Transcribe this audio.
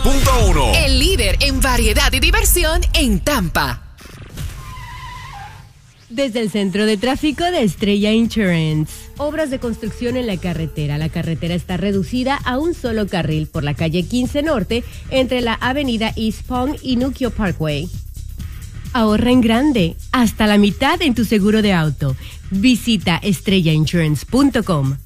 106.1. El líder en variedad y diversión en Tampa. Desde el Centro de Tráfico de Estrella Insurance. Obras de construcción en la carretera. La carretera está reducida a un solo carril por la calle 15 Norte entre la avenida East Palm y Nukio Parkway. Ahorra en grande, hasta la mitad en tu seguro de auto. Visita estrellainsurance.com.